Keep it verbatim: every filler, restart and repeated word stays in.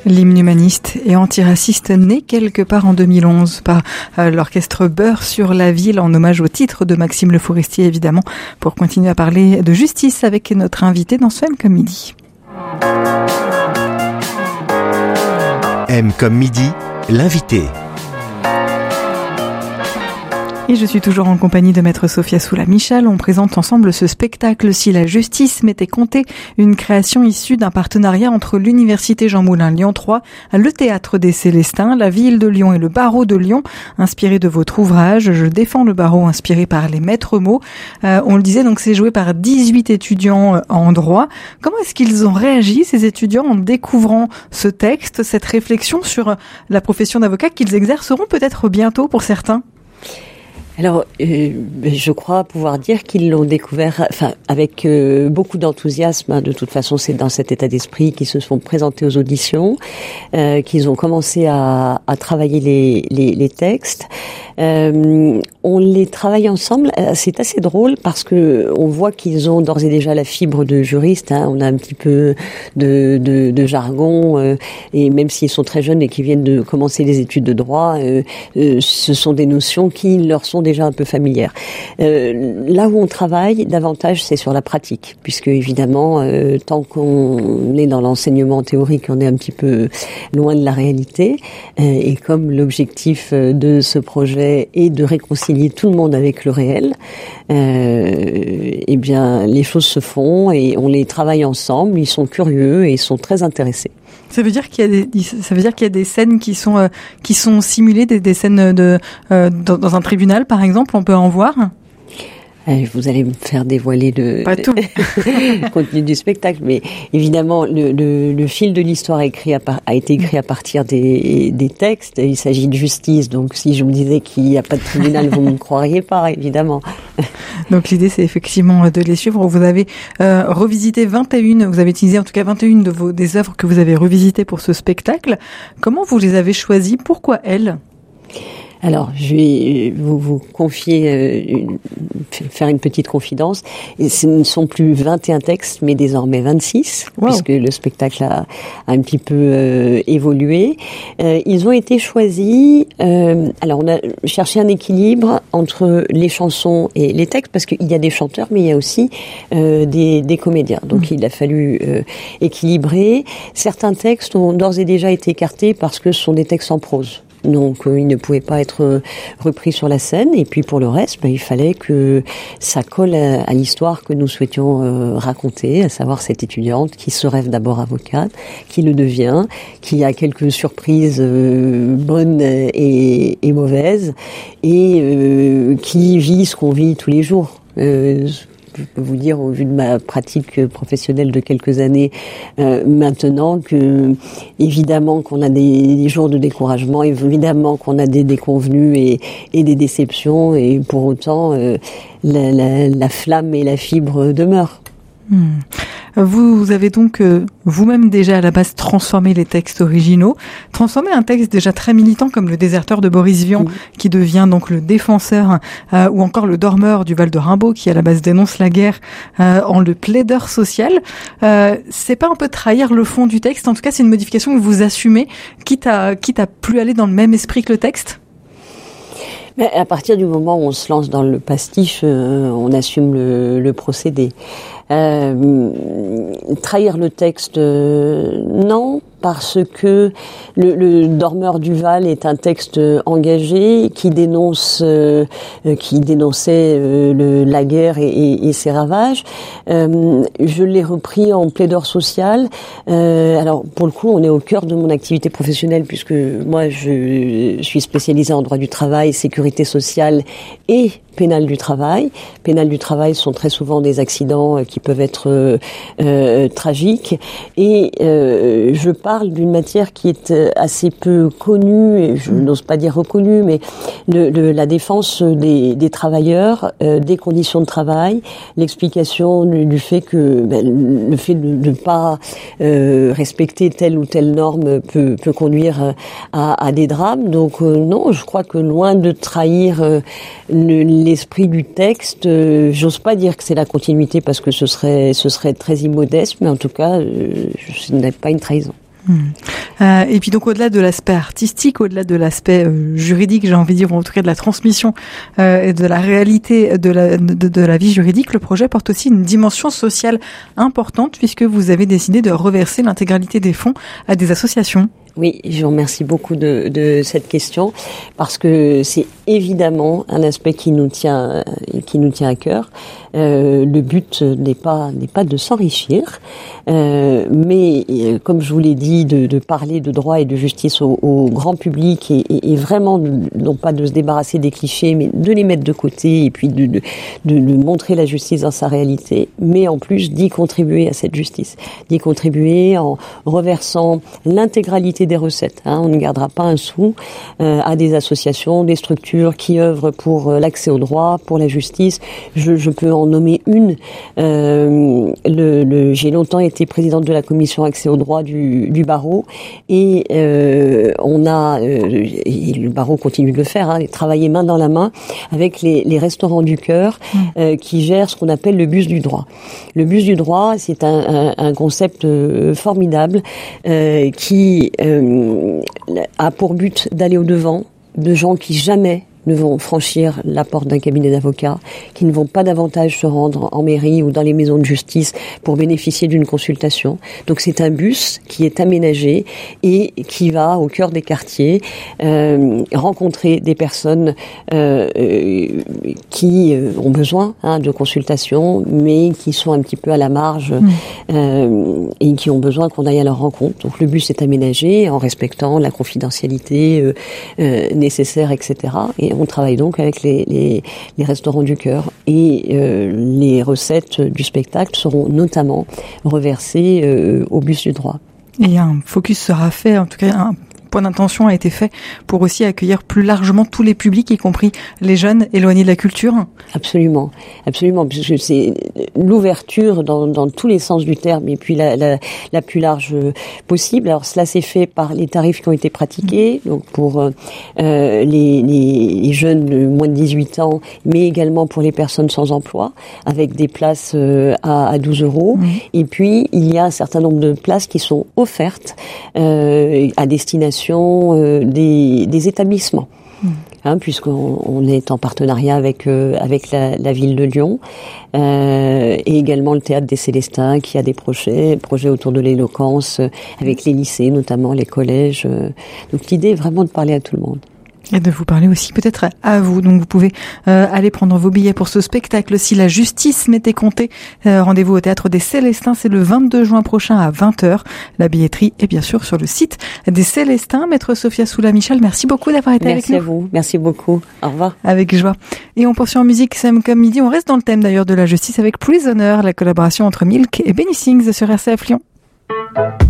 L'hymne humaniste et antiraciste né quelque part en deux mille onze par euh, l'orchestre Beurre sur la ville en hommage au titre de Maxime Le Forestier évidemment, pour continuer à parler de justice avec notre invité dans ce M comme midi. M comme midi, l'invité. Et je suis toujours en compagnie de maître Sophia Soula-Michal. On présente ensemble ce spectacle Si la justice m'était comptée, une création issue d'un partenariat entre l'Université Jean Moulin Lyon trois, le Théâtre des Célestins, la Ville de Lyon et le Barreau de Lyon, inspiré de votre ouvrage. Je défends le barreau, inspiré par les maîtres mots. Euh, on le disait, donc c'est joué par dix-huit étudiants en droit. Comment est-ce qu'ils ont réagi, ces étudiants, en découvrant ce texte, cette réflexion sur la profession d'avocat qu'ils exerceront peut-être bientôt pour certains ? Alors, euh, je crois pouvoir dire qu'ils l'ont découvert, enfin, avec euh, beaucoup d'enthousiasme. Hein. De toute façon, c'est dans cet état d'esprit qu'ils se sont présentés aux auditions, euh, qu'ils ont commencé à, à travailler les, les, les textes. Euh, on les travaille ensemble. C'est assez drôle parce que on voit qu'ils ont d'ores et déjà la fibre de juriste. Hein. On a un petit peu de, de, de jargon, euh, et même s'ils sont très jeunes et qu'ils viennent de commencer les études de droit, euh, euh, ce sont des notions qui leur sont déjà un peu familières. Euh, là où on travaille davantage, c'est sur la pratique, puisque évidemment, euh, tant qu'on est dans l'enseignement théorique, on est un petit peu loin de la réalité. Euh, et comme l'objectif de ce projet est de réconcilier tout le monde avec le réel, euh, eh bien, les choses se font et on les travaille ensemble. Ils sont curieux et ils sont très intéressés. Ça veut dire qu'il y a des, ça veut dire qu'il y a des scènes qui sont, euh, qui sont simulées, des, des scènes de, euh, dans, dans un tribunal, par exemple, on peut en voir? Vous allez me faire dévoiler le, Pas tout. le contenu du spectacle, mais évidemment, le, le, le fil de l'histoire a, écrit à par, a été écrit à partir des, des textes. Il s'agit de justice, donc si je vous disais qu'il n'y a pas de tribunal, vous ne me croiriez pas, évidemment. Donc l'idée, c'est effectivement de les suivre. Vous avez euh, revisité vingt et un, vous avez utilisé en tout cas vingt et un de vos, des œuvres que vous avez revisitées pour ce spectacle. Comment vous les avez choisies? Pourquoi elles? Alors, je vais vous, vous confier, euh, une, faire une petite confidence. Et ce ne sont plus vingt et un textes, mais désormais vingt-six, wow. Puisque le spectacle a, a un petit peu euh, évolué. Euh, ils ont été choisis. Euh, alors, on a cherché un équilibre entre les chansons et les textes, parce qu'il y a des chanteurs, mais il y a aussi euh, des, des comédiens. Donc, mmh. il a fallu euh, équilibrer. Certains textes ont d'ores et déjà été écartés parce que ce sont des textes en prose. Donc, euh, il ne pouvait pas être euh, repris sur la scène. Et puis, pour le reste, ben, il fallait que ça colle à, à l'histoire que nous souhaitions euh, raconter, à savoir cette étudiante qui se rêve d'abord avocate, qui le devient, qui a quelques surprises euh, bonnes et, et mauvaises, et euh, qui vit ce qu'on vit tous les jours. Euh, Je peux vous dire, au vu de ma pratique professionnelle de quelques années euh, maintenant, que évidemment qu'on a des, des jours de découragement, évidemment qu'on a des déconvenues et, et des déceptions, et pour autant, euh, la, la, la flamme et la fibre demeurent. Hmm. Vous avez donc euh, vous-même déjà à la base transformé les textes originaux, transformé un texte déjà très militant comme Le Déserteur de Boris Vian, mmh. qui devient donc le défenseur, euh, ou encore Le Dormeur du Val de Rimbaud, qui à la base dénonce la guerre, euh, en le plaideur social. Euh, c'est pas un peu trahir le fond du texte? En tout cas, c'est une modification que vous assumez, quitte à, quitte à plus aller dans le même esprit que le texte? Mais à partir du moment où on se lance dans le pastiche, euh, on assume le, le procédé. Euh, trahir le texte, euh, non, parce que le, le Dormeur du Val est un texte engagé qui dénonce, euh, qui dénonçait euh, le, la guerre et, et, et ses ravages. Euh, je l'ai repris en plaideur social. Euh, alors pour le coup, on est au cœur de mon activité professionnelle, puisque moi je suis spécialisée en droit du travail, sécurité sociale et pénal du travail. Pénal du travail sont très souvent des accidents qui peuvent être euh, euh, tragiques, et euh, je parle d'une matière qui est assez peu connue, et je n'ose pas dire reconnue, mais le, le, la défense des, des travailleurs, euh, des conditions de travail, l'explication du, du fait que ben, le fait de ne pas euh, respecter telle ou telle norme peut, peut conduire à, à des drames. Donc euh, non, je crois que loin de trahir euh, le, l'esprit du texte, euh, j'ose pas dire que c'est la continuité, parce que ce serait ce serait très immodeste, mais en tout cas, euh, ce n'est pas une trahison. Mmh. Euh, et puis donc au-delà de l'aspect artistique, au-delà de l'aspect euh, juridique, j'ai envie de dire, ou en tout cas de la transmission euh, et de la réalité de la, de, de la vie juridique, le projet porte aussi une dimension sociale importante puisque vous avez décidé de reverser l'intégralité des fonds à des associations. Oui, je vous remercie beaucoup de, de cette question parce que c'est évidemment un aspect qui nous tient, qui nous tient à cœur. Euh, le but n'est pas n'est pas de s'enrichir, euh, mais euh, comme je vous l'ai dit, de, de parler de droit et de justice au, au grand public et, et, et vraiment non pas de se débarrasser des clichés, mais de les mettre de côté et puis de, de, de, de montrer la justice dans sa réalité, mais en plus d'y contribuer à cette justice, d'y contribuer en reversant l'intégralité des recettes. Hein, on ne gardera pas un sou euh, à des associations, des structures qui œuvrent pour euh, l'accès au droit, pour la justice. Je, je peux en nommer une. Euh, le, le, j'ai longtemps été présidente de la commission accès au droit du, du barreau et euh, on a, euh, et le barreau continue de le faire, hein, travailler main dans la main avec les, les restaurants du cœur mmh. euh, qui gèrent ce qu'on appelle le bus du droit. Le bus du droit, c'est un, un, un concept euh, formidable euh, qui euh, a pour but d'aller au-devant de gens qui jamais ne vont franchir la porte d'un cabinet d'avocats, qui ne vont pas davantage se rendre en mairie ou dans les maisons de justice pour bénéficier d'une consultation. Donc c'est un bus qui est aménagé et qui va au cœur des quartiers euh, rencontrer des personnes euh, euh, qui euh, ont besoin hein, de consultation, mais qui sont un petit peu à la marge mmh. euh, et qui ont besoin qu'on aille à leur rencontre. Donc le bus est aménagé en respectant la confidentialité euh, euh, nécessaire, et cetera. Et on travaille donc avec les, les, les restaurants du cœur et euh, les recettes du spectacle seront notamment reversées euh, au bus du droit. Et un focus sera fait, en tout cas un point d'intention a été fait pour aussi accueillir plus largement tous les publics, y compris les jeunes éloignés de la culture. Absolument, absolument, puisque c'est l'ouverture dans, dans tous les sens du terme et puis la, la, la plus large possible. Alors cela s'est fait par les tarifs qui ont été pratiqués, donc pour euh, les, les, les jeunes de moins de dix-huit ans, mais également pour les personnes sans emploi, avec des places euh, à, à douze euros. Mmh. Et puis il y a un certain nombre de places qui sont offertes euh, à destination Euh, des, des établissements, mmh. hein, puisqu'on on est en partenariat avec euh, avec la, la ville de Lyon euh, et également le Théâtre des Célestins qui a des projets, projets autour de l'éloquence euh, avec les lycées, notamment les collèges. Euh. Donc l'idée est vraiment de parler à tout le monde. Et de vous parler aussi peut-être à vous. Donc vous pouvez euh, aller prendre vos billets pour ce spectacle si la justice m'était comptée. Euh, rendez-vous au Théâtre des Célestins, c'est le vingt-deux juin prochain à vingt heures. La billetterie est bien sûr sur le site des Célestins. Maître Sophia Soula-Michal, merci beaucoup d'avoir été merci avec nous. Merci à vous, merci beaucoup. Au revoir. Avec joie. Et on poursuit en musique Sam comme midi. On reste dans le thème d'ailleurs de la justice avec Prisoner, la collaboration entre Milk et Benny Sings sur R C F Lyon.